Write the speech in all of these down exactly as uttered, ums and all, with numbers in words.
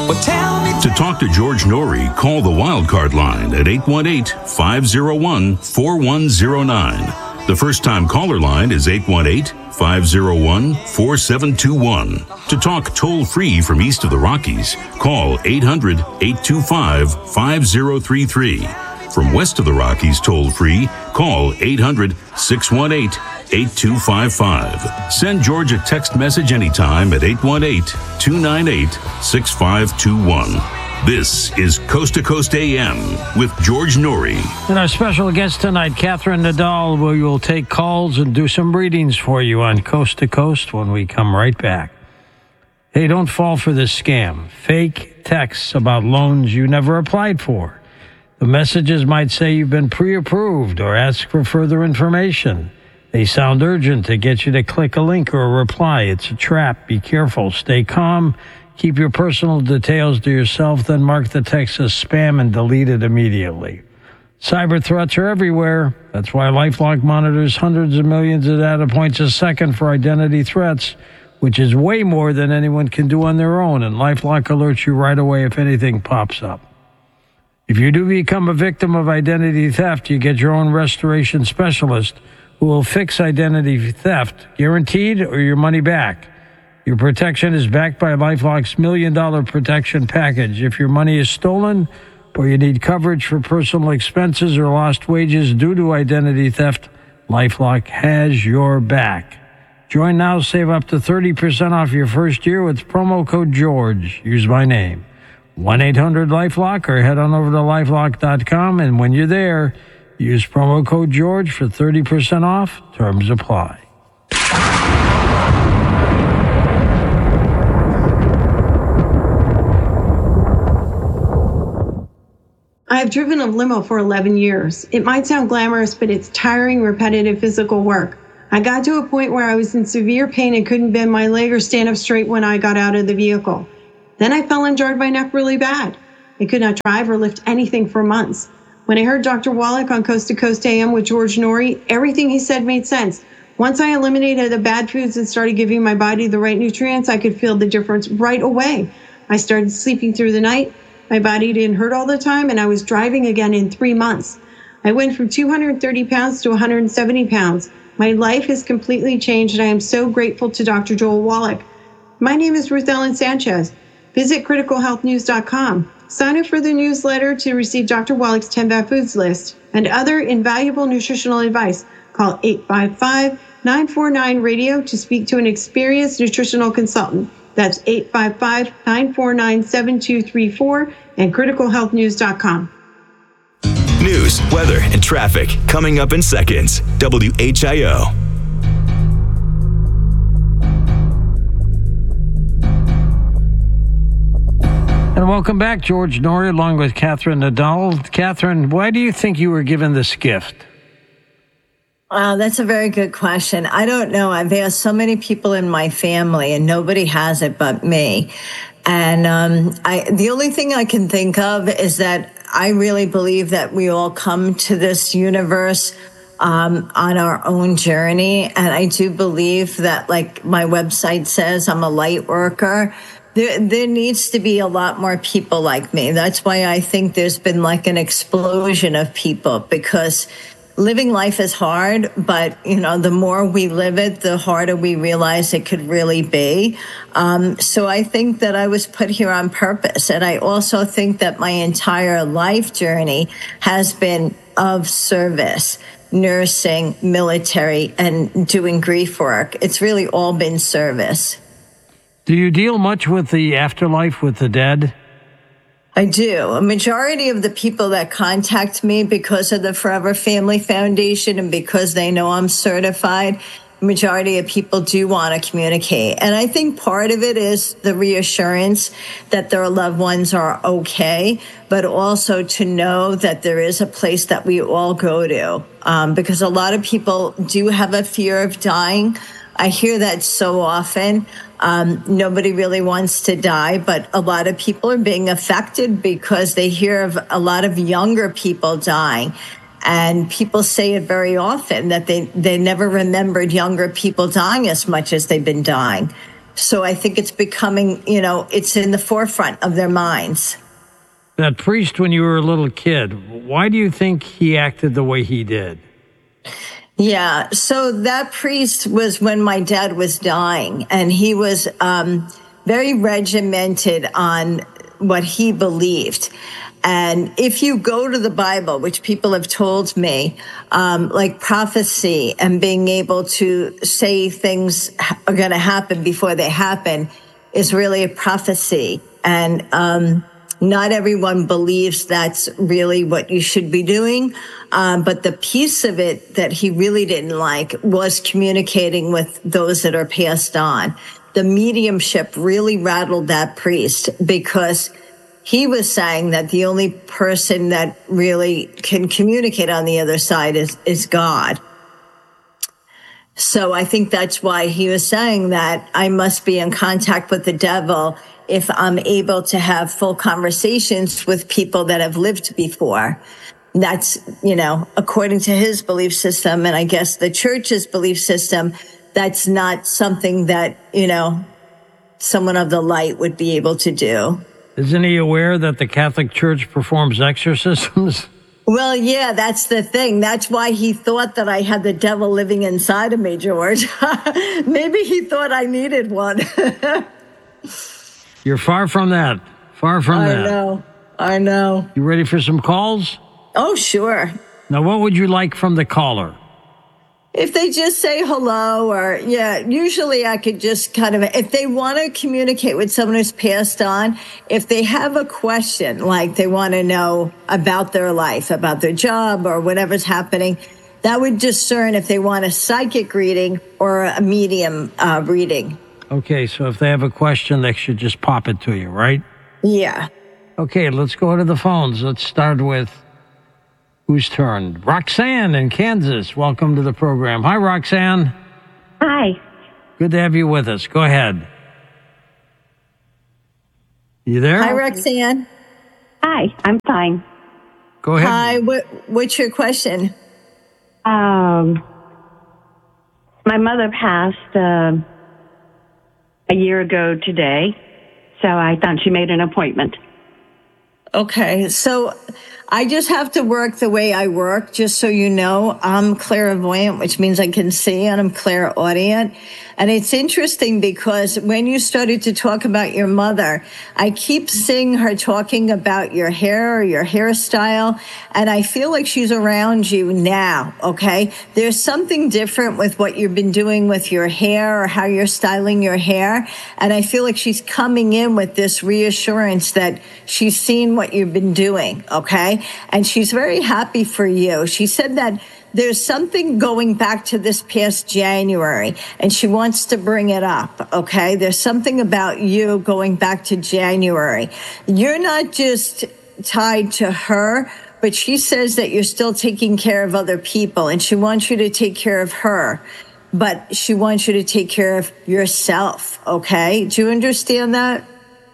Well, tell me. To talk to George Norrie, call the Wildcard line at eight one eight, five oh one, four one oh nine. The first-time caller line is eight one eight, five oh one, four seven two one. To talk toll-free from east of the Rockies, call eight hundred, eight two five, five oh three three. From west of the Rockies toll-free, call eight hundred, six one eight, eight two five five. Send George a text message anytime at eight one eight, two nine eight, six five two one. This is Coast to Coast A M with George Norrie. And our special guest tonight, Catherine Nadal, where we will take calls and do some readings for you on Coast to Coast when we come right back. Hey, don't fall for this scam. Fake texts about loans you never applied for. The messages might say you've been pre-approved or ask for further information. They sound urgent to get you to click a link or a reply. It's a trap. Be careful. Stay calm. Keep your personal details to yourself, then mark the text as spam and delete it immediately. Cyber threats are everywhere. That's why LifeLock monitors hundreds of millions of data points a second for identity threats, which is way more than anyone can do on their own, and LifeLock alerts you right away if anything pops up. If you do become a victim of identity theft, you get your own restoration specialist who will fix identity theft, guaranteed, or your money back. Your protection is backed by LifeLock's million dollar protection package. If your money is stolen or you need coverage for personal expenses or lost wages due to identity theft, LifeLock has your back. Join now, save up to thirty percent off your first year with promo code George. Use my name. one eight hundred LifeLock or head on over to lifelock dot com, and when you're there, use promo code George for thirty percent off. Terms apply. I've driven a limo for eleven years. It might sound glamorous, but it's tiring, repetitive physical work. I got to a point where I was in severe pain and couldn't bend my leg or stand up straight when I got out of the vehicle. Then I fell and jarred my neck really bad. I could not drive or lift anything for months. When I heard Doctor Wallach on Coast to Coast A M with George Norrie, everything he said made sense. Once I eliminated the bad foods and started giving my body the right nutrients, I could feel the difference right away. I started sleeping through the night. My body didn't hurt all the time, and I was driving again in three months. I went from two hundred thirty pounds to one hundred seventy pounds. My life has completely changed, and I am so grateful to Doctor Joel Wallach. My name is Ruth Ellen Sanchez. Visit critical health news dot com. Sign up for the newsletter to receive Doctor Wallach's ten Bad Foods list and other invaluable nutritional advice. Call eight five five, nine four nine, radio to speak to an experienced nutritional consultant. That's eight five five, nine four nine, seven two three four and critical health news dot com. News, weather, and traffic coming up in seconds. W H I O. And welcome back, George Norrie, along with Catherine Nadal. Catherine, why do you think you were given this gift? Wow, that's a very good question. I don't know. I've asked so many people in my family, and nobody has it but me. And um, I, the only thing I can think of is that I really believe that we all come to this universe um, on our own journey. And I do believe that, like my website says, I'm a light worker. There, there needs to be a lot more people like me. That's why I think there's been like an explosion of people, because living life is hard, but, you know, the more we live it, the harder we realize it could really be. Um, so I think that I was put here on purpose. And I also think that my entire life journey has been of service, nursing, military, and doing grief work. It's really all been service. Do you deal much with the afterlife, with the dead? I do. A majority of the people that contact me because of the Forever Family Foundation and because they know I'm certified, majority of people do want to communicate. And I think part of it is the reassurance that their loved ones are okay, but also to know that there is a place that we all go to. Um, because a lot of people do have a fear of dying. I hear that so often. Um, nobody really wants to die, but a lot of people are being affected because they hear of a lot of younger people dying. And people say it very often that they, they never remembered younger people dying as much as they've been dying. So I think it's becoming, you know, it's in the forefront of their minds. That priest, when you were a little kid, why do you think he acted the way he did? Yeah, so that priest was when my dad was dying, and he was um, very regimented on what he believed. And if you go to the Bible, which people have told me, um, like prophecy and being able to say things are going to happen before they happen is really a prophecy. And um, not everyone believes that's really what you should be doing. Um, but the piece of it that he really didn't like was communicating with those that are passed on. The mediumship really rattled that priest because he was saying that the only person that really can communicate on the other side is, is God. So I think that's why he was saying that I must be in contact with the devil if I'm able to have full conversations with people that have lived before. That's, you know, according to his belief system, and I guess the church's belief system, that's not something that, you know, someone of the light would be able to do. Isn't he aware that the Catholic Church performs exorcisms? Well, yeah, that's the thing. That's why he thought that I had the devil living inside of me, George. Maybe he thought I needed one. You're far from that. Far from I that. I know. I know. You ready for some calls? Oh, sure. Now, what would you like from the caller? If they just say hello, or, yeah, usually I could just kind of, if they want to communicate with someone who's passed on, if they have a question, like they want to know about their life, about their job, or whatever's happening, that would discern if they want a psychic reading or a medium uh, reading. Okay, so if they have a question, they should just pop it to you, right? Yeah. Okay, let's go to the phones. Let's start with whose turn? Roxanne in Kansas. Welcome to the program. Hi, Roxanne. Hi. Good to have you with us. Go ahead. You there? Hi, Roxanne. Hi, I'm fine. Go ahead. Hi, what, what's your question? Um, my mother passed uh, a year ago today, so I thought she made an appointment. Okay, so I just have to work the way I work, just so you know. I'm clairvoyant, which means I can see, and I'm clairaudient. And it's interesting because when you started to talk about your mother, I keep seeing her talking about your hair or your hairstyle, and I feel like she's around you now, okay? There's something different with what you've been doing with your hair or how you're styling your hair, and I feel like she's coming in with this reassurance that she's seen what you've been doing, okay? And she's very happy for you. She said that there's something going back to this past January, and she wants to bring it up, okay? There's something about you going back to January. You're not just tied to her, but she says that you're still taking care of other people, and she wants you to take care of her, but she wants you to take care of yourself, okay? Do you understand that?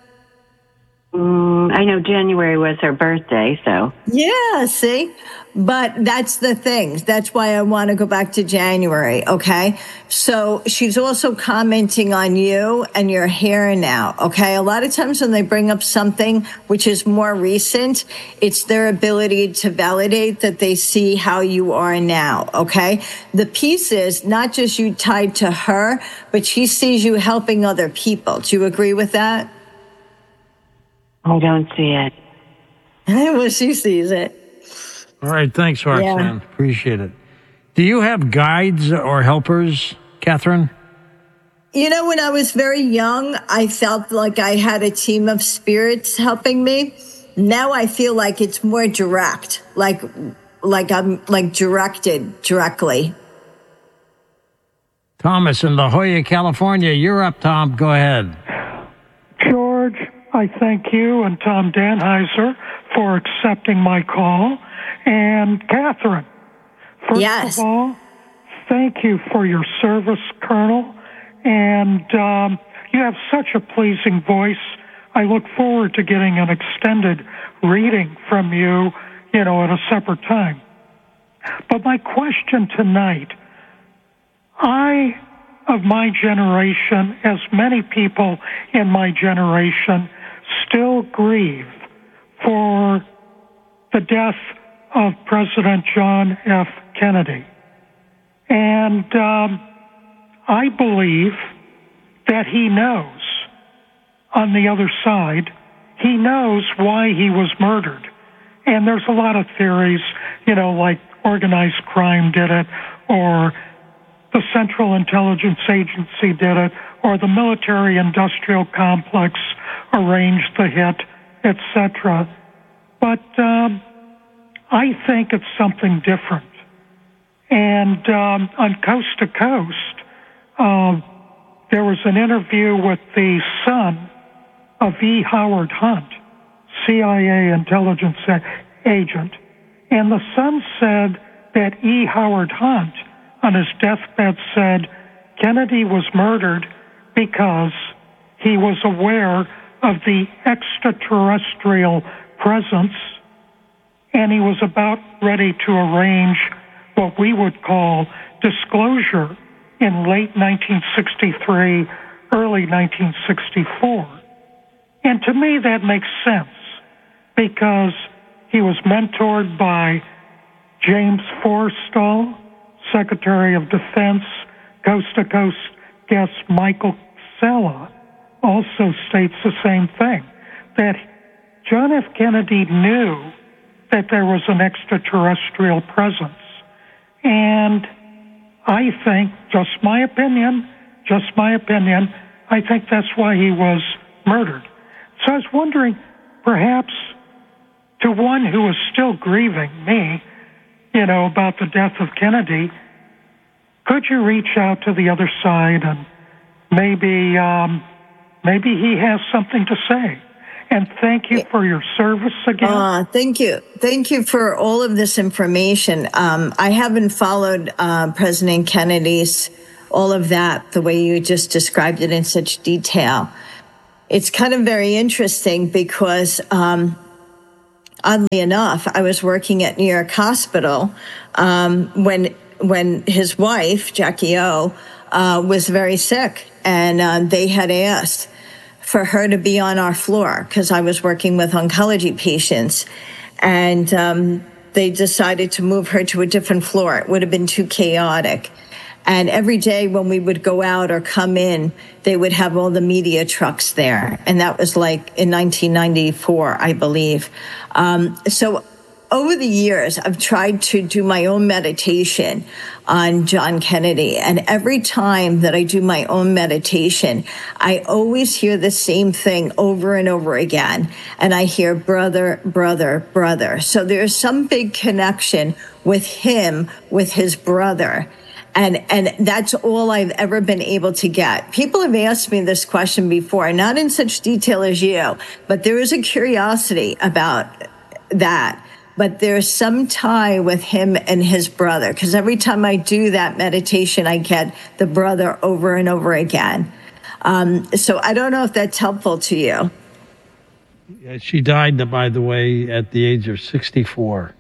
Mm, I know January was her birthday, so. Yeah, see? But that's the thing. That's why I want to go back to January, okay? So she's also commenting on you and your hair now, okay? A lot of times when they bring up something which is more recent, it's their ability to validate that they see how you are now, okay? The piece is not just you tied to her, but she sees you helping other people. Do you agree with that? I don't see it. Well, she sees it. All right, thanks, Roxanne. Yeah. Appreciate it. Do you have guides or helpers, Catherine? You know, when I was very young, I felt like I had a team of spirits helping me. Now I feel like it's more direct, like like I'm like directed directly. Thomas in La Jolla, California. You're up, Tom. Go ahead. George, I thank you and Tom Danheiser for accepting my call. And Catherine, first Yes. of all, thank you for your service, Colonel. And um, you have such a pleasing voice. I look forward to getting an extended reading from you, you know, at a separate time. But my question tonight, I of my generation, as many people in my generation, still grieve for the death of President John F. Kennedy. And um, I believe that he knows, on the other side, he knows why he was murdered. And there's a lot of theories, you know, like organized crime did it, or the Central Intelligence Agency did it, or the military-industrial complex arranged the hit, et cetera. But um, I think it's something different. And um, on Coast to Coast, uh, there was an interview with the son of E. Howard Hunt, C I A intelligence agent, and the son said that E. Howard Hunt, on his deathbed, said Kennedy was murdered because he was aware of the extraterrestrial presence, and he was about ready to arrange what we would call disclosure in late nineteen sixty-three, early nineteen sixty-four. And to me, that makes sense, because he was mentored by James Forrestal, Secretary of Defense. Coast to Coast guest Michael Sella also states the same thing, that John F. Kennedy knew that there was an extraterrestrial presence. And I think, just my opinion, just my opinion, I think that's why he was murdered. So I was wondering, perhaps to one who is still grieving, me, you know, about the death of Kennedy, could you reach out to the other side and maybe, um, maybe he has something to say? And thank you for your service again. Uh, thank you. Thank you for all of this information. Um, I haven't followed uh, President Kennedy's, all of that, the way you just described it in such detail. It's kind of very interesting because, um, oddly enough, I was working at New York Hospital um, when when his wife, Jackie O, uh, was very sick, and uh, they had asked for her to be on our floor because I was working with oncology patients, and um, they decided to move her to a different floor. It would have been too chaotic. And every day when we would go out or come in, they would have all the media trucks there. And that was like in nineteen ninety-four, I believe. Um, so over the years, I've tried to do my own meditation on John Kennedy. And every time that I do my own meditation, I always hear the same thing over and over again. And I hear brother, brother, brother. So there's some big connection with him, with his brother. And and that's all I've ever been able to get. People have asked me this question before, not in such detail as you, but there is a curiosity about that. But there's some tie with him and his brother, because every time I do that meditation, I get the brother over and over again. Um, so I don't know if that's helpful to you. Yeah, she died, by the way, at the age of sixty-four.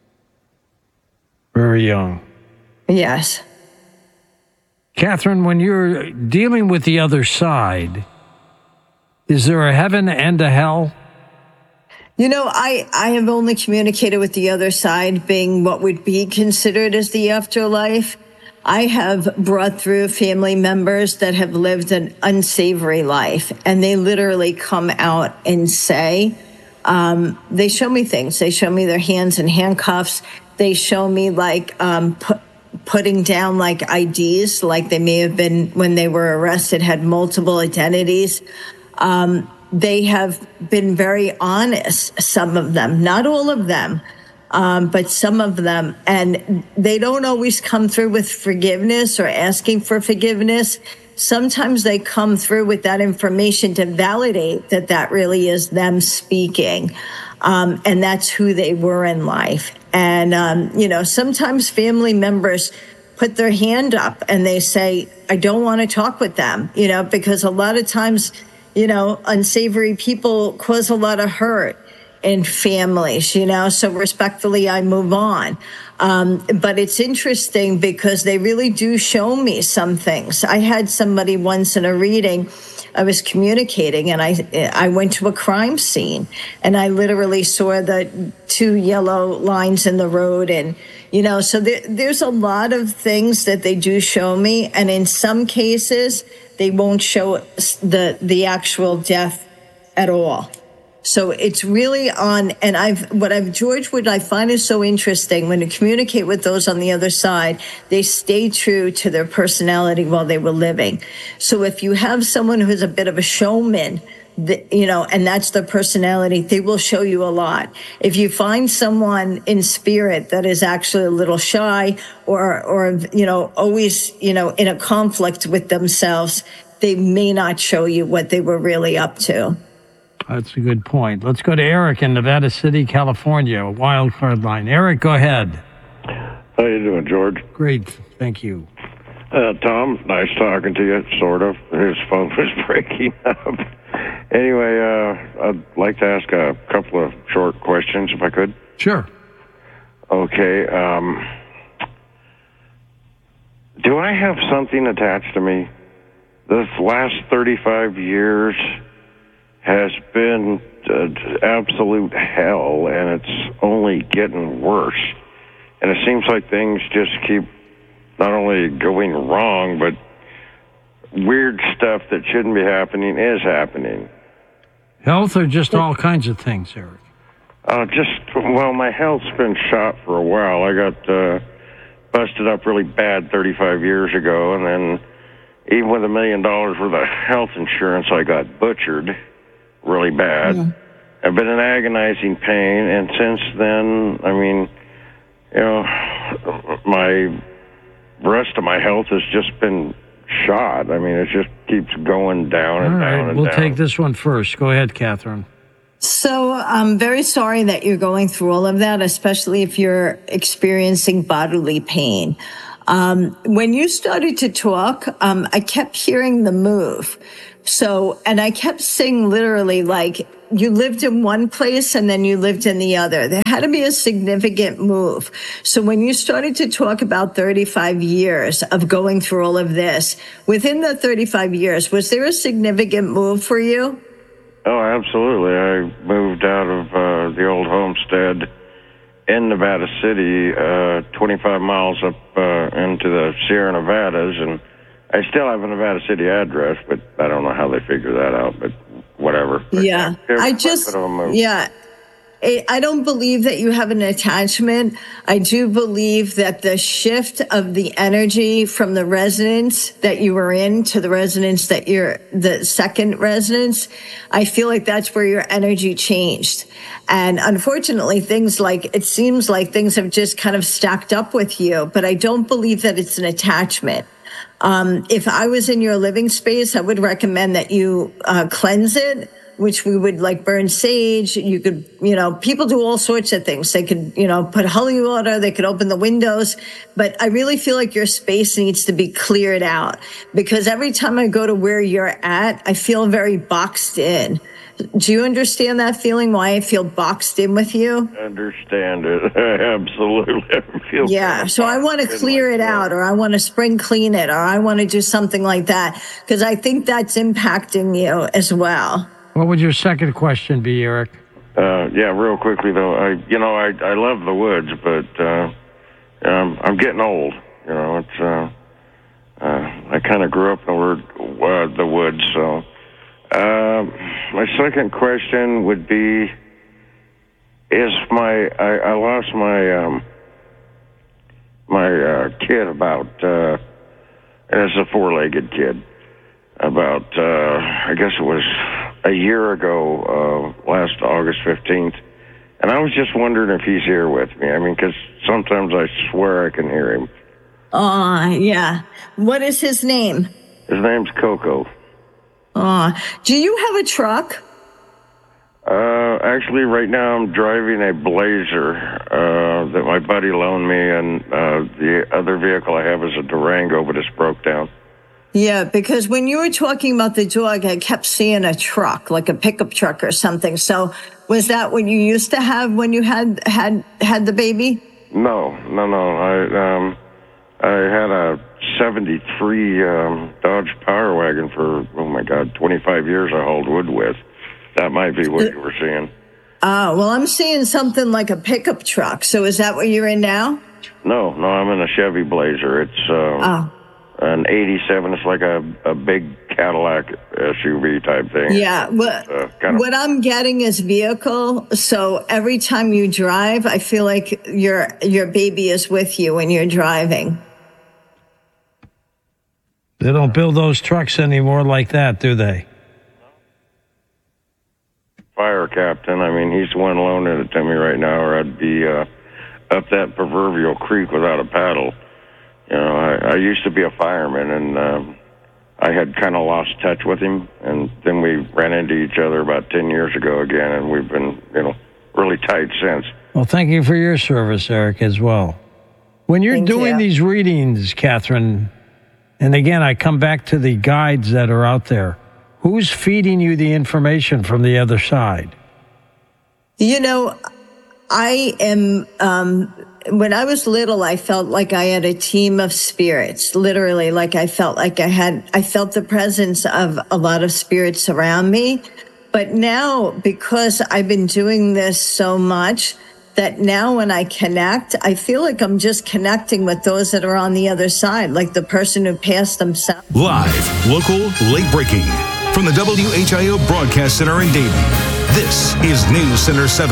Very young. Yes. Catherine, when you're dealing with the other side, is there a heaven and a hell? You know, I, I have only communicated with the other side being what would be considered as the afterlife. I have brought through family members that have lived an unsavory life, and they literally come out and say, um, they show me things. They show me their hands in handcuffs. They show me like um, put, putting down like I Ds, like they may have been when they were arrested, had multiple identities. Um, they have been very honest, some of them, not all of them, um, but some of them. And they don't always come through with forgiveness or asking for forgiveness. Sometimes they come through with that information to validate that that really is them speaking. Um, and that's who they were in life. And, um, you know, sometimes family members put their hand up and they say, I don't want to talk with them, you know, because a lot of times, you know, unsavory people cause a lot of hurt. in families, you know, so respectfully, I move on. Um, but it's interesting because they really do show me some things. I had somebody once in a reading, I was communicating, and I I went to a crime scene, and I literally saw the two yellow lines in the road, and you know, so there, there's a lot of things that they do show me, and in some cases, they won't show the the actual death at all. So it's really on, and I've, what I've, George, what I find is so interesting, when you communicate with those on the other side, they stay true to their personality while they were living. So if you have someone who's a bit of a showman, the, you know, and that's their personality, they will show you a lot. If you find someone in spirit that is actually a little shy or, or, you know, always, you know, in a conflict with themselves, they may not show you what they were really up to. That's a good point. Let's go to Eric in Nevada City, California, wild card line. Eric, go ahead. How you doing, George? Great, thank you. Uh, Tom, nice talking to you, sort of. His phone was breaking up. Anyway, uh, I'd like to ask a couple of short questions, if I could. Sure. Okay. Um, do I have something attached to me? This last thirty-five years has been uh, absolute hell, and it's only getting worse. And it seems like things just keep not only going wrong, but weird stuff that shouldn't be happening is happening. Health or just all kinds of things, Eric? Uh, just, well, my health's been shot for a while. I got uh, busted up really bad thirty-five years ago, and then even with a million dollars worth of health insurance, I got butchered really bad. Yeah. I've been in agonizing pain, and since then, I mean, you know, my rest of my health has just been shot. I mean, it just keeps going down and All right, down and we'll down. We'll take this one first. Go ahead, Catherine. So I'm very sorry that you're going through all of that, especially if you're experiencing bodily pain. Um, when you started to talk, um, I kept hearing the move. So, and I kept saying literally, like, you lived in one place and then you lived in the other. There had to be a significant move. So when you started to talk about thirty-five years of going through all of this, within the thirty-five years, was there a significant move for you? Oh, absolutely. I moved out of uh, the old homestead in Nevada City, uh, twenty-five miles up uh, into the Sierra Nevadas, and I still have a Nevada City address, but I don't know how they figure that out, but whatever. Yeah, I just, yeah, I don't believe that you have an attachment. I do believe that the shift of the energy from the residence that you were in to the residence that you're, the second residence, I feel like that's where your energy changed. And unfortunately, things like, it seems like things have just kind of stacked up with you, but I don't believe that it's an attachment. Um, if I was in your living space, I would recommend that you uh, cleanse it, which we would like burn sage. You could, you know, people do all sorts of things. They could, you know, put holy water, they could open the windows. But I really feel like your space needs to be cleared out, because every time I go to where you're at, I feel very boxed in. Do you understand that feeling, why I feel boxed in with you? I understand it. Absolutely. I feel yeah, so I want to clear it out, or I want to spring clean it, or I want to do something like that, because I think that's impacting you as well. What would your second question be, Eric? Uh, yeah, real quickly, though. I, you know, I, I love the woods, but uh, um, I'm getting old. You know, it's uh, uh, I kind of grew up in the, word, uh, the woods, so... Uh, my second question would be, is my, I, I lost my, um, my, uh, kid about, uh, and it's a four-legged kid, about, uh, I guess it was a year ago, uh, last August fifteenth. And I was just wondering if he's here with me. I mean, because sometimes I swear I can hear him. Oh, yeah. What is his name? His name's Coco. Uh, do you have a truck? Uh, actually, right now I'm driving a Blazer uh, that my buddy loaned me, and uh, the other vehicle I have is a Durango, but it's broke down. Yeah, because when you were talking about the dog, I kept seeing a truck, like a pickup truck or something. So Was that what you used to have when you had had had the baby? No, no, no. I um, I had a seventy-three um, Dodge Power Wagon for, oh my God, twenty-five years I hauled wood with. That might be what you were seeing. Ah, uh, well, I'm seeing something like a pickup truck. So is that what you're in now? No, no, I'm in a Chevy Blazer. It's uh, oh. an eighty-seven. It's like a, a big Cadillac S U V type thing. Yeah, what, uh, kind of, what I'm getting is vehicle. So every time you drive, I feel like your your baby is with you when you're driving. They don't build those trucks anymore like that, do they? Fire captain. I mean, he's the one loaning it to me right now, or I'd be uh, up that proverbial creek without a paddle. You know, I, I used to be a fireman, and um, I had kind of lost touch with him, and then we ran into each other about ten years ago again, and we've been, you know, really tight since. Well, thank you for your service, Eric, as well. When you're thank doing you. these readings, Catherine, and again, I come back to the guides that are out there, who's feeding you the information from the other side? You know, I am, um, when I was little, I felt like I had a team of spirits, literally, like I felt like I had, I felt the presence of a lot of spirits around me. But now, because I've been doing this so much, that now when I connect, I feel like I'm just connecting with those that are on the other side, like the person who passed themselves. Live, local, late breaking. From the W H I O Broadcast Center in Dayton, this is News Center seven.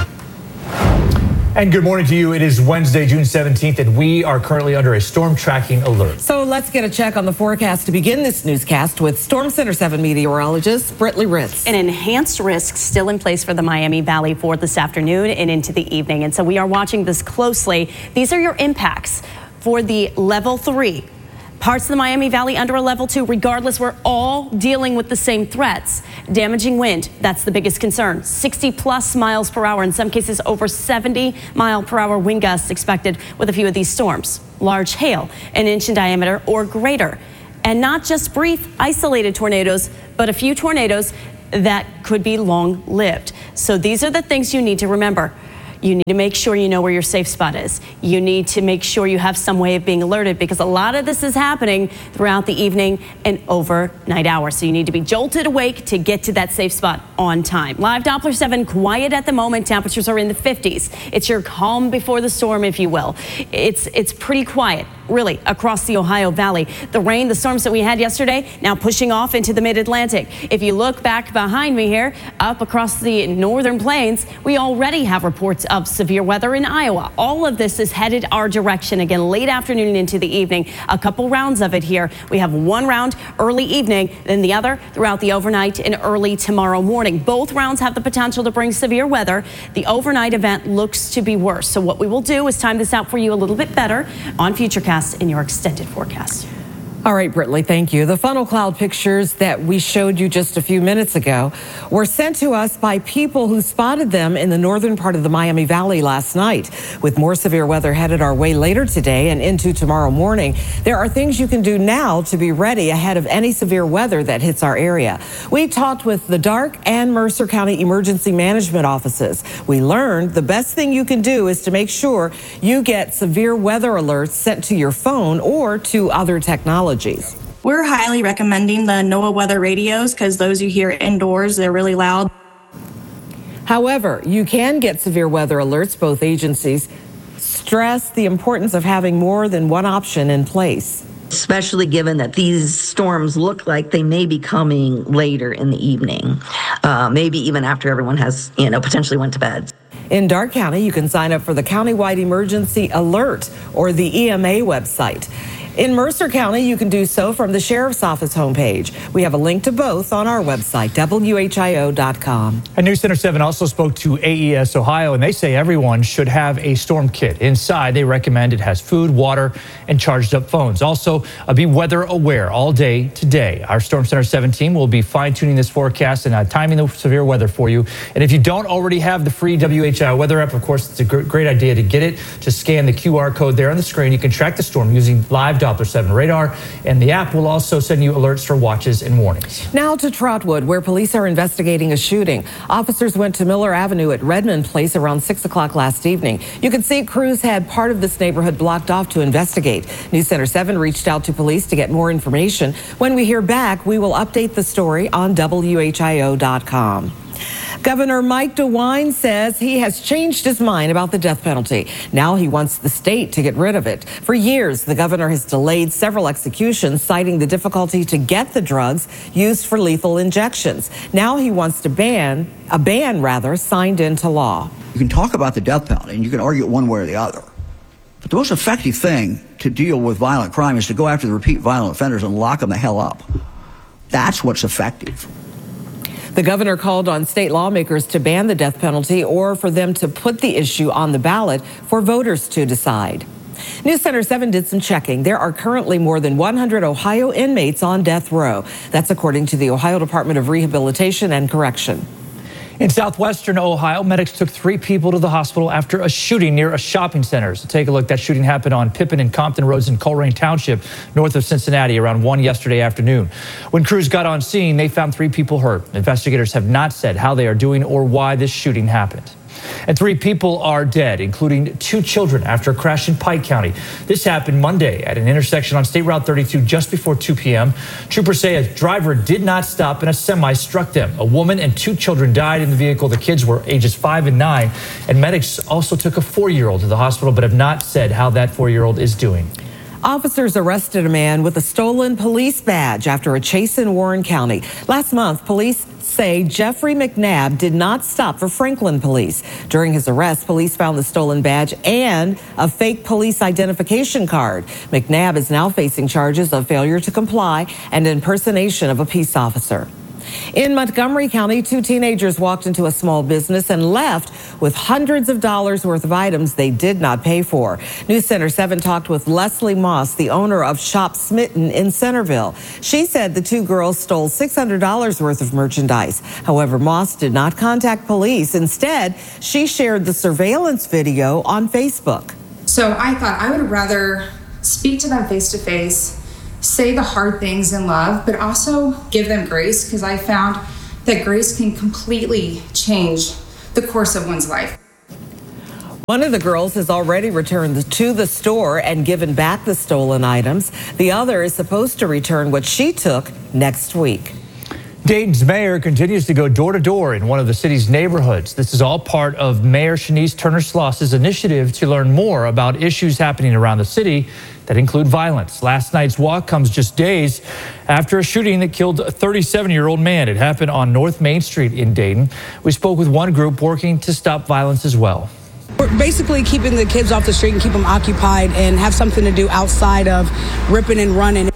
And good morning to you. It is Wednesday, June seventeenth, and we are currently under a storm tracking alert. So let's get a check on the forecast to begin this newscast with Storm Center seven meteorologist Britley Ritz. An enhanced risk still in place for the Miami Valley for this afternoon and into the evening. And so we are watching this closely. These are your impacts for the level three. Parts of the Miami Valley under a level two, regardless, we're all dealing with the same threats. Damaging wind, that's the biggest concern. sixty plus miles per hour, in some cases over seventy mile per hour wind gusts expected with a few of these storms. Large hail, an inch in diameter or greater. And not just brief, isolated tornadoes, but a few tornadoes that could be long lived. So these are the things you need to remember. You need to make sure you know where your safe spot is. You need to make sure you have some way of being alerted, because a lot of this is happening throughout the evening and overnight hours. So you need to be jolted awake to get to that safe spot on time. Live Doppler seven, quiet at the moment. Temperatures are in the fifties. It's your calm before the storm, if you will. It's, it's pretty quiet, really, across the Ohio Valley. The rain, the storms that we had yesterday, now pushing off into the mid-Atlantic. If you look back behind me here, up across the northern plains, we already have reports of severe weather in Iowa. All of this is headed our direction again late afternoon into the evening. A couple rounds of it here. We have one round early evening, then the other throughout the overnight and early tomorrow morning. Both rounds have the potential to bring severe weather. The overnight event looks to be worse. So what we will do is time this out for you a little bit better on Futurecast in your extended forecast. All right, Britley, thank you. The funnel cloud pictures that we showed you just a few minutes ago were sent to us by people who spotted them in the northern part of the Miami Valley last night. With more severe weather headed our way later today and into tomorrow morning, there are things you can do now to be ready ahead of any severe weather that hits our area. We talked with the Darke and Mercer County Emergency Management offices. We learned the best thing you can do is to make sure you get severe weather alerts sent to your phone or to other technology. We're highly recommending the NOAA weather radios because those you hear indoors, they're really loud. However, you can get severe weather alerts. Both agencies stress the importance of having more than one option in place. Especially given that these storms look like they may be coming later in the evening, uh, maybe even after everyone has, you know, potentially went to bed. In Darke County, you can sign up for the Countywide Emergency Alert or the E M A website. In Mercer County, you can do so from the Sheriff's Office homepage. We have a link to both on our website, W H I O dot com. And News Center seven also spoke to A E S Ohio, and they say everyone should have a storm kit. Inside, they recommend it has food, water, and charged up phones. Also, uh, be weather aware all day today. Our Storm Center seven team will be fine-tuning this forecast and uh, timing the severe weather for you. And if you don't already have the free W H I O weather app, of course, it's a gr- great idea to get it. Just scan the Q R code there on the screen. You can track the storm using live Doppler seven radar, and the app will also send you alerts for watches and warnings. Now to Trotwood, where police are investigating a shooting. Officers went to Miller Avenue at Redmond Place around six o'clock last evening. You can see crews had part of this neighborhood blocked off to investigate. News Center seven reached out to police to get more information. When we hear back, we will update the story on W H I O dot com. Governor Mike DeWine says he has changed his mind about the death penalty. Now he wants the state to get rid of it. For years, the governor has delayed several executions, citing the difficulty to get the drugs used for lethal injections. Now he wants to ban, a ban rather, signed into law. You can talk about the death penalty and you can argue it one way or the other. But the most effective thing to deal with violent crime is to go after the repeat violent offenders and lock them the hell up. That's what's effective. The governor called on state lawmakers to ban the death penalty or for them to put the issue on the ballot for voters to decide. News Center seven did some checking. There are currently more than one hundred Ohio inmates on death row. That's according to the Ohio Department of Rehabilitation and Correction. In southwestern Ohio, medics took three people to the hospital after a shooting near a shopping center. So take a look. That shooting happened on Pippin and Compton Roads in Colerain Township, north of Cincinnati, around one yesterday afternoon. When crews got on scene, they found three people hurt. Investigators have not said how they are doing or why this shooting happened. And three people are dead, including two children, after a crash in Pike County. This happened Monday at an intersection on State Route thirty-two just before two p.m. Troopers say a driver did not stop and a semi struck them. A woman and two children died in the vehicle. The kids were ages five and nine. And medics also took a four-year-old to the hospital, but have not said how that four-year-old is doing. Officers arrested a man with a stolen police badge after a chase in Warren County. Last month, police say Jeffrey McNabb did not stop for Franklin police. During his arrest, police found the stolen badge and a fake police identification card. McNabb is now facing charges of failure to comply and impersonation of a peace officer. In Montgomery County, two teenagers walked into a small business and left with hundreds of dollars worth of items they did not pay for. News Center seven talked with Leslie Moss, the owner of Shop Smitten in Centerville. She said the two girls stole six hundred dollars worth of merchandise. However, Moss did not contact police. Instead, she shared the surveillance video on Facebook. So I thought I would rather speak to them face to face, say the hard things in love, but also give them grace, because I found that grace can completely change the course of one's life. One of the girls has already returned to the store and given back the stolen items. The other is supposed to return what she took next week. Dayton's mayor continues to go door to door in one of the city's neighborhoods. This is all part of Mayor Shanice Turner-Sloss's initiative to learn more about issues happening around the city that include violence. Last night's walk comes just days after a shooting that killed a thirty-seven-year-old man. It happened on North Main Street in Dayton. We spoke with one group working to stop violence as well. We're basically keeping the kids off the street and keep them occupied and have something to do outside of ripping and running.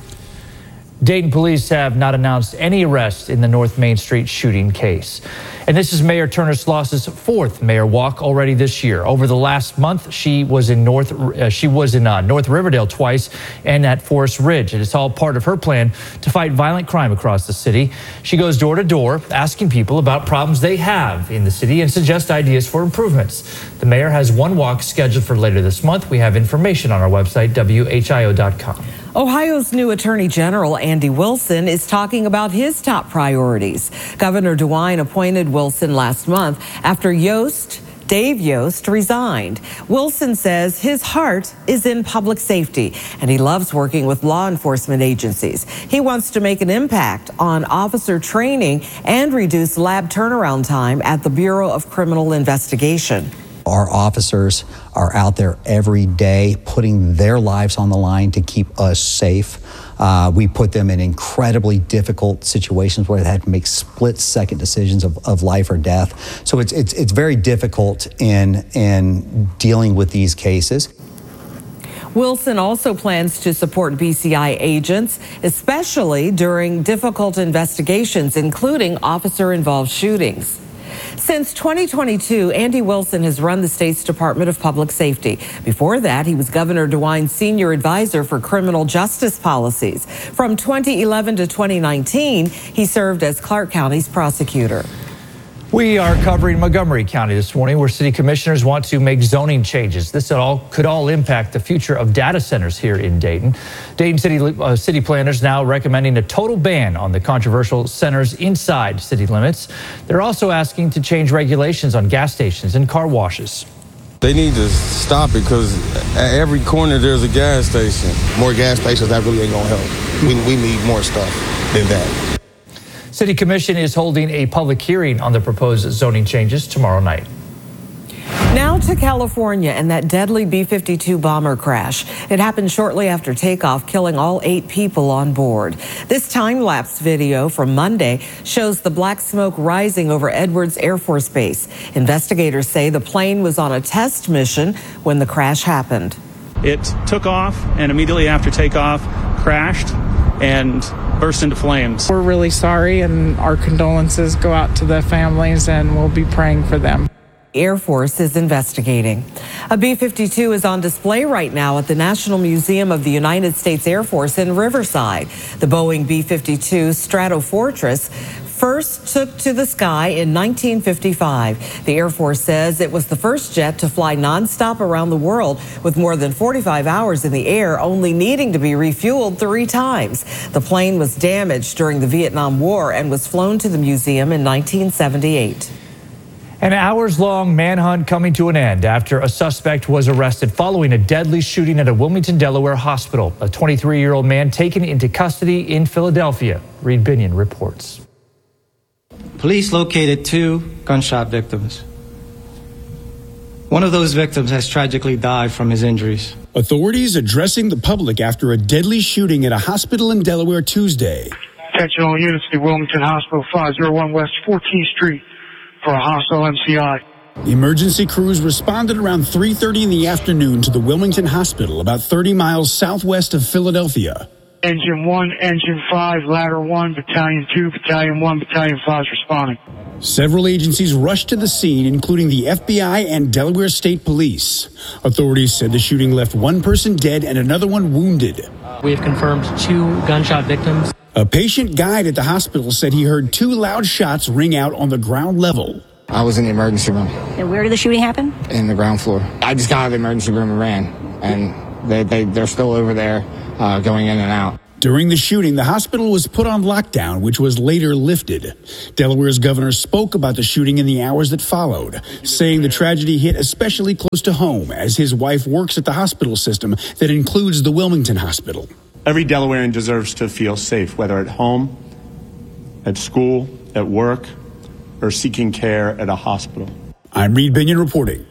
Dayton police have not announced any arrests in the North Main Street shooting case. And this is Mayor Turner-Sloss's fourth mayor walk already this year. Over the last month, she was in North uh, she was in uh, North Riverdale twice and at Forest Ridge. And it's all part of her plan to fight violent crime across the city. She goes door to door asking people about problems they have in the city and suggest ideas for improvements. The mayor has one walk scheduled for later this month. We have information on our website, W H I O dot com. Ohio's new Attorney General, Andy Wilson, is talking about his top priorities. Governor DeWine appointed Wilson last month after Yost, Dave Yost, resigned. Wilson says his heart is in public safety, and he loves working with law enforcement agencies. He wants to make an impact on officer training and reduce lab turnaround time at the Bureau of Criminal Investigation. Our officers are out there every day putting their lives on the line to keep us safe. Uh, we put them in incredibly difficult situations where they had to make split-second decisions of, of life or death. So it's, it's, it's very difficult in, in dealing with these cases. Wilson also plans to support B C I agents, especially during difficult investigations, including officer-involved shootings. Since twenty twenty-two, Andy Wilson has run the state's Department of Public Safety. Before that, he was Governor DeWine's senior advisor for criminal justice policies. From twenty eleven to twenty nineteen, he served as Clark County's prosecutor. We are covering Montgomery County this morning, where city commissioners want to make zoning changes. This all could all impact the future of data centers here in Dayton. Dayton City uh, city planners now recommending a total ban on the controversial centers inside city limits. They're also asking to change regulations on gas stations and car washes. They need to stop it because at every corner there's a gas station. More gas stations, that really ain't gonna help. We, we need more stuff than that. City Commission is holding a public hearing on the proposed zoning changes tomorrow night. Now to California and that deadly B fifty-two bomber crash. It happened shortly after takeoff, killing all eight people on board. This time-lapse video from Monday shows the black smoke rising over Edwards Air Force Base. Investigators say the plane was on a test mission when the crash happened. It took off and immediately after takeoff crashed and burst into flames. We're really sorry, and our condolences go out to the families, and we'll be praying for them. Air Force is investigating. A B fifty-two is on display right now at the National Museum of the United States Air Force in Riverside. The Boeing B fifty-two Stratofortress first took to the sky in nineteen fifty-five. The Air Force says it was the first jet to fly nonstop around the world with more than forty-five hours in the air, only needing to be refueled three times. The plane was damaged during the Vietnam War and was flown to the museum in nineteen seventy-eight. An hours-long manhunt coming to an end after a suspect was arrested following a deadly shooting at a Wilmington, Delaware hospital. A twenty-three-year-old man taken into custody in Philadelphia. Reed Binion reports. Police located two gunshot victims. One of those victims has tragically died from his injuries. Authorities addressing the public after a deadly shooting at a hospital in Delaware Tuesday. Attention all units to Wilmington Hospital, five oh one West fourteenth Street for a hostile M C I. Emergency crews responded around three thirty in the afternoon to the Wilmington Hospital, about thirty miles southwest of Philadelphia. Engine one, Engine five, Ladder one, Battalion two, Battalion one, Battalion five is responding. Several agencies rushed to the scene, including the F B I and Delaware State Police. Authorities said the shooting left one person dead and another one wounded. We have confirmed two gunshot victims. A patient guide at the hospital said he heard two loud shots ring out on the ground level. I was in the emergency room. And where did the shooting happen? In the ground floor. I just got out of the emergency room and ran, and they, they, they're still over there uh, going in and out. During the shooting, the hospital was put on lockdown, which was later lifted. Delaware's governor spoke about the shooting in the hours that followed, saying the tragedy hit especially close to home as his wife works at the hospital system that includes the Wilmington Hospital. Every Delawarean deserves to feel safe, whether at home, at school, at work, or seeking care at a hospital. I'm Reed Binion reporting.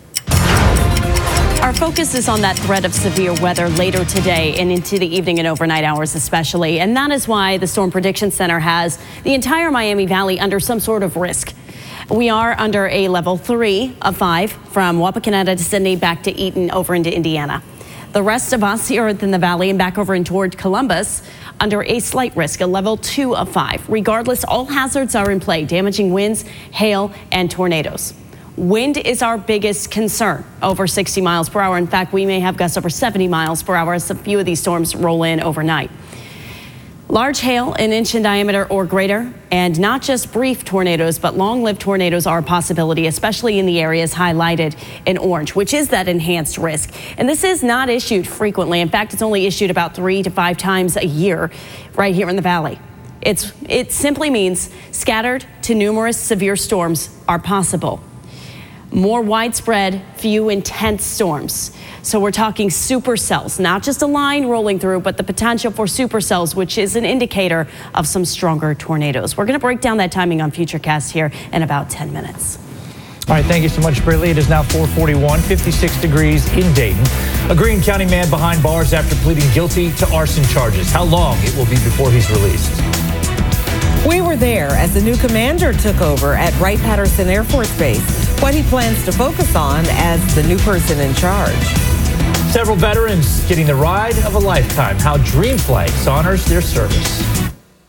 Our focus is on that threat of severe weather later today and into the evening and overnight hours especially. And that is why the Storm Prediction Center has the entire Miami Valley under some sort of risk. We are under a level three of five from Wapakoneta to Sydney back to Eaton over into Indiana. The rest of us here in the valley and back over and toward Columbus under a slight risk, a level two of five. Regardless, all hazards are in play, damaging winds, hail, and tornadoes. Wind is our biggest concern, over sixty miles per hour. In fact, we may have gusts over seventy miles per hour as a few of these storms roll in overnight. Large hail, an inch in diameter or greater, and not just brief tornadoes, but long-lived tornadoes are a possibility, especially in the areas highlighted in orange, which is that enhanced risk. And this is not issued frequently. In fact, it's only issued about three to five times a year right here in the valley. It's, it simply means scattered to numerous severe storms are possible. More widespread, few intense storms. So we're talking supercells, not just a line rolling through, but the potential for supercells, which is an indicator of some stronger tornadoes. We're going to break down that timing on Futurecast here in about ten minutes. All right, thank you so much, Britley. It is now four forty-one, fifty-six degrees in Dayton. A Greene County man behind bars after pleading guilty to arson charges. How long it will be before he's released? We were there as the new commander took over at Wright-Patterson Air Force Base. What he plans to focus on as the new person in charge. Several veterans getting the ride of a lifetime. How Dream Flights honors their service.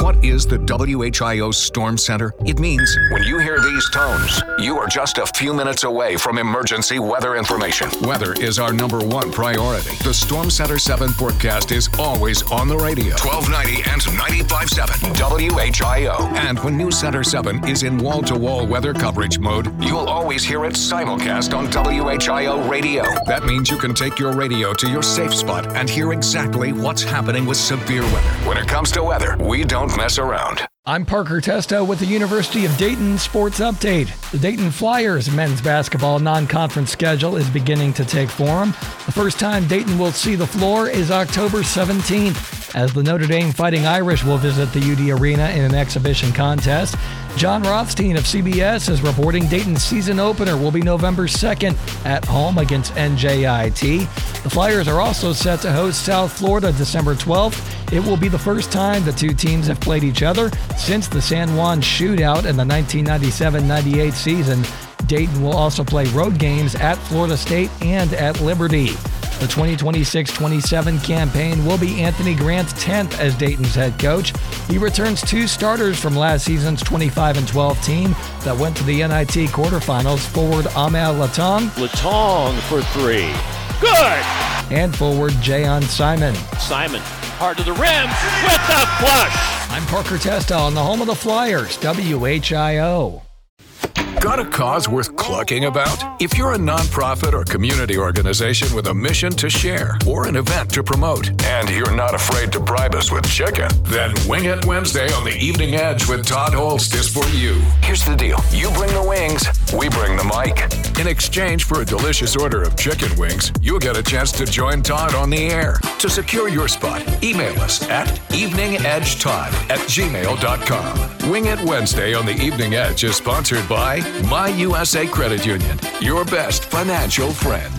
What is the W H I O Storm Center? It means when you hear these tones, you are just a few minutes away from emergency weather information. Weather is our number one priority. The Storm Center seven forecast is always on the radio. twelve ninety and ninety-five point seven W H I O. And when News Center seven is in wall-to-wall weather coverage mode, you'll always hear it simulcast on W H I O radio. That means you can take your radio to your safe spot and hear exactly what's happening with severe weather. When it comes to weather, we don't mess around. I'm Parker Testo with the University of Dayton Sports Update. The Dayton Flyers men's basketball non-conference schedule is beginning to take form. The first time Dayton will see the floor is October seventeenth, as the Notre Dame Fighting Irish will visit the U D Arena in an exhibition contest. John Rothstein of C B S is reporting Dayton's season opener will be November second at home against N J I T. The Flyers are also set to host South Florida December twelfth. It will be the first time the two teams have played each other since the San Juan shootout in the nineteen ninety-seven ninety-eight season. Dayton will also play road games at Florida State and at Liberty. The twenty twenty-six twenty-seven campaign will be Anthony Grant's tenth as Dayton's head coach. He returns two starters from last season's twenty-five and twelve team that went to the N I T quarterfinals, forward Ahmed Latong. Latong for three. Good! And forward Jayon Simon. Simon, hard to the rim with the flush. I'm Parker Testo on the home of the Flyers, W H I O. Got a cause worth clucking about? If you're a nonprofit or community organization with a mission to share or an event to promote, and you're not afraid to bribe us with chicken, then Wing It Wednesday on the Evening Edge with Todd Holst is for you. Here's the deal. You bring the wings, we bring the mic. In exchange for a delicious order of chicken wings, you'll get a chance to join Todd on the air. To secure your spot, email us at eveningedgetodd at gmail dot com. Wing It Wednesday on the Evening Edge is sponsored by My U S A Credit Union, your best financial friend.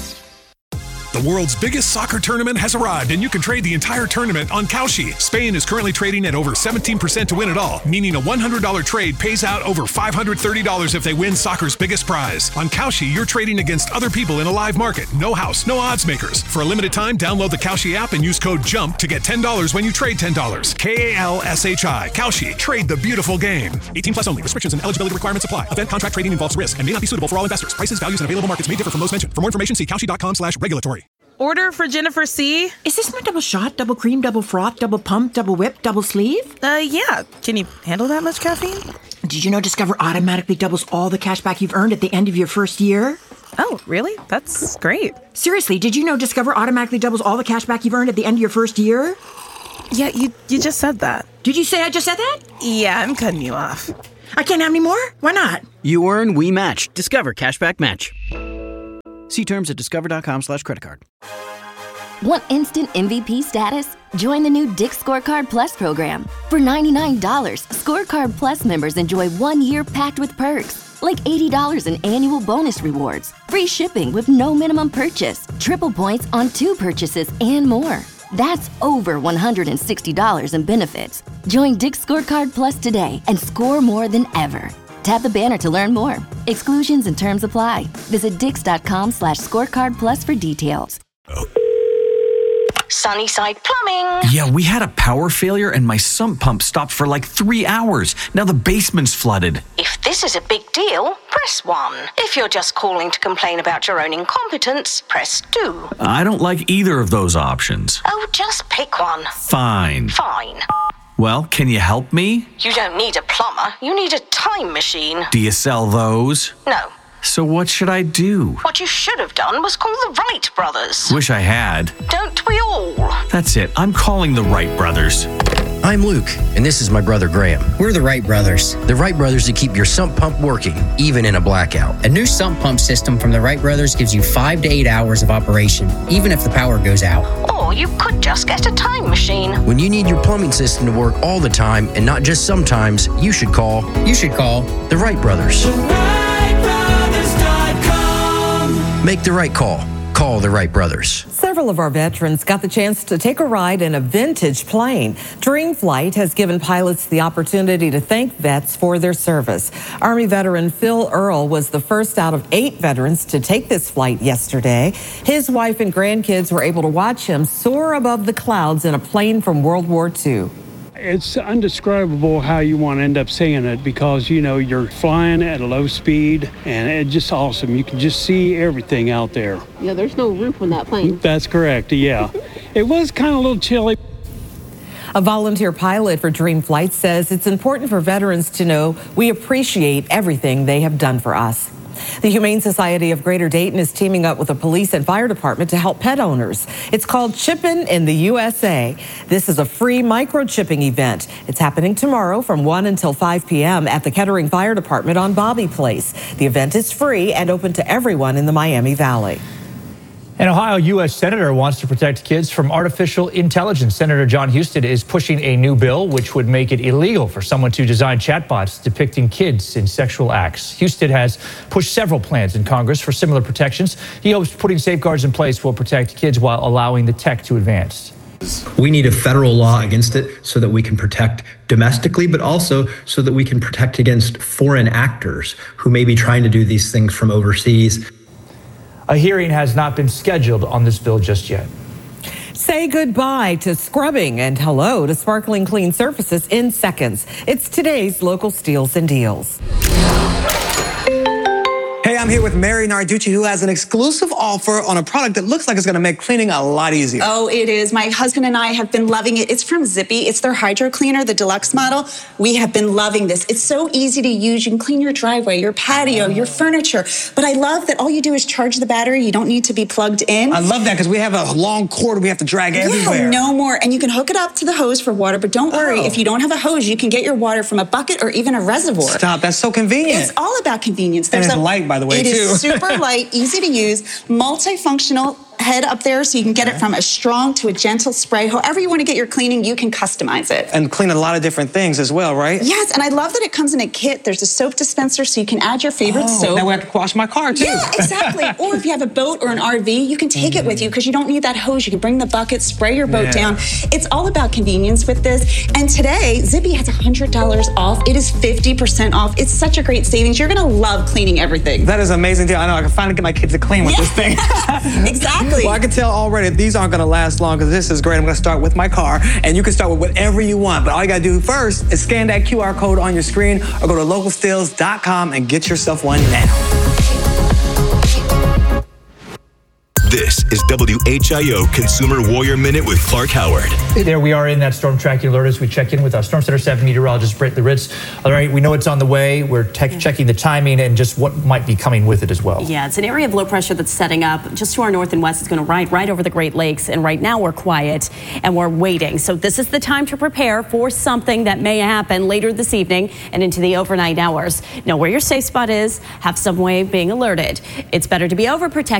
The world's biggest soccer tournament has arrived, and you can trade the entire tournament on Kalshi. Spain is currently trading at over seventeen percent to win it all, meaning a one hundred dollars trade pays out over five hundred thirty dollars if they win soccer's biggest prize. On Kalshi, you're trading against other people in a live market. No house, no odds makers. For a limited time, download the Kalshi app and use code JUMP to get ten dollars when you trade ten dollars. K A L S H I. Kalshi. Trade the beautiful game. eighteen plus only. Restrictions and eligibility requirements apply. Event contract trading involves risk and may not be suitable for all investors. Prices, values, and available markets may differ from those mentioned. For more information, see kalshi dot com slash regulatory. Order for Jennifer C. Is this my double shot, double cream, double froth, double pump, double whip, double sleeve? Uh, yeah. Can you handle that much caffeine? Did you know Discover automatically doubles all the cash back you've earned at the end of your first year? Oh, really? That's great. Seriously, did you know Discover automatically doubles all the cash back you've earned at the end of your first year? Yeah, you you just said that. Did you say I just said that? Yeah, I'm cutting you off. I can't have any more? Why not? You earn, we match. Discover Cashback Match. See terms at discover dot com slash credit card. Want instant M V P status? Join the new Dick's Scorecard Plus program. For ninety-nine dollars, Scorecard Plus members enjoy one year packed with perks, like eighty dollars in annual bonus rewards, free shipping with no minimum purchase, triple points on two purchases, and more. That's over one hundred sixty dollars in benefits. Join Dick's Scorecard Plus today and score more than ever. Tap the banner to learn more. Exclusions and terms apply. Visit dix dot com slash scorecard plus for details. Sunnyside Plumbing. Yeah, we had a power failure and my sump pump stopped for like three hours. Now the basement's flooded. If this is a big deal, press one. If you're just calling to complain about your own incompetence, press two. I don't like either of those options. Oh, just pick one. Fine. Fine. Well, can you help me? You don't need a plumber. You need a time machine. Do you sell those? No. So what should I do? What you should have done was call the Wright brothers. Wish I had. Don't we all? That's it. I'm calling the Wright brothers. I'm Luke, and this is my brother Graham. We're the Wright brothers. The Wright brothers that keep your sump pump working, even in a blackout. A new sump pump system from the Wright brothers gives you five to eight hours of operation, even if the power goes out. Or you could just get a time machine. When you need your plumbing system to work all the time, and not just sometimes, you should call, you should call the Wright brothers. The Wright brothers dot com. Make the right call. Call the Wright brothers. Several of our veterans got the chance to take a ride in a vintage plane. Dream Flight has given pilots the opportunity to thank vets for their service. Army veteran Phil Earle was the first out of eight veterans to take this flight yesterday. His wife and grandkids were able to watch him soar above the clouds in a plane from World War Two. It's undescribable how you want to end up seeing it because, you know, you're flying at a low speed and it's just awesome. You can just see everything out there. Yeah, there's no roof on that plane. That's correct, yeah. It was kind of a little chilly. A volunteer pilot for Dream Flight says it's important for veterans to know we appreciate everything they have done for us. The Humane Society of Greater Dayton is teaming up with the police and fire department to help pet owners. It's called Chippin' in the U S A. This is a free microchipping event. It's happening tomorrow from one until five p.m. at the Kettering Fire Department on Bobby Place. The event is free and open to everyone in the Miami Valley. An Ohio U S Senator wants to protect kids from artificial intelligence. Senator John Husted is pushing a new bill which would make it illegal for someone to design chatbots depicting kids in sexual acts. Husted has pushed several plans in Congress for similar protections. He hopes putting safeguards in place will protect kids while allowing the tech to advance. We need a federal law against it so that we can protect domestically, but also so that we can protect against foreign actors who may be trying to do these things from overseas. A hearing has not been scheduled on this bill just yet. Say goodbye to scrubbing and hello to sparkling clean surfaces in seconds. It's today's local steals and deals. Hey, I'm here with Mary Narducci, who has an exclusive offer on a product that looks like it's going to make cleaning a lot easier. Oh, it is. My husband and I have been loving it. It's from Zippy. It's their hydro cleaner, the deluxe model. We have been loving this. It's so easy to use. You can clean your driveway, your patio, your furniture. But I love that all you do is charge the battery. You don't need to be plugged in. I love that because we have a long cord we have to drag yeah, everywhere. No more. And you can hook it up to the hose for water. But don't worry, Oh. if you don't have a hose, you can get your water from a bucket or even a reservoir. Stop. That's so convenient. It's all about convenience. And There's it's a, light, by the way, it too. It is super light, easy to use, multifunctional head up there so you can get it from a strong to a gentle spray. However you want to get your cleaning, you can customize it. And clean a lot of different things as well, right? Yes, and I love that it comes in a kit. There's a soap dispenser so you can add your favorite Oh, soap. that way I can wash my car, too. Yeah, exactly. Or if you have a boat or an R V, you can take it with you because you don't need that hose. You can bring the bucket, spray your boat Yeah. down. It's all about convenience with this. And today, Zippy has one hundred dollars off. It is fifty percent off. It's such a great savings. You're going to love cleaning everything. That is an amazing deal. I know I can finally get my kids to clean with Yeah. this thing. Exactly. Well, I can tell already these aren't going to last long because this is great. I'm going to start with my car, and you can start with whatever you want. But all you got to do first is scan that Q R code on your screen or go to local steels dot com and get yourself one now. This is W H I O Consumer Warrior Minute with Clark Howard. There we are in that storm tracking alert as we check in with our Storm Center seven meteorologist, Britt Ritz. All right, we know it's on the way. We're te- checking the timing and just what might be coming with it as well. Yeah, it's an area of low pressure that's setting up just to our north and west. It's going to ride right over the Great Lakes. And right now we're quiet and we're waiting. So this is the time to prepare for something that may happen later this evening and into the overnight hours. Know where your safe spot is. Have some way of being alerted. It's better to be overprotected